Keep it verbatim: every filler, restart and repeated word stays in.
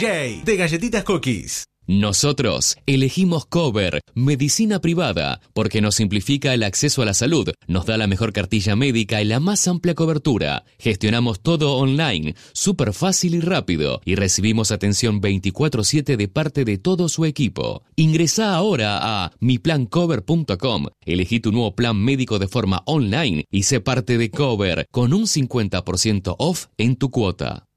J de Galletitas Cookies. Nosotros elegimos Cover, medicina privada, porque nos simplifica el acceso a la salud, nos da la mejor cartilla médica y la más amplia cobertura. Gestionamos todo online, súper fácil y rápido, y recibimos atención veinticuatro siete de parte de todo su equipo. Ingresá ahora a mi plan cover punto com, elegí tu nuevo plan médico de forma online y sé parte de Cover con un cincuenta por ciento off en tu cuota.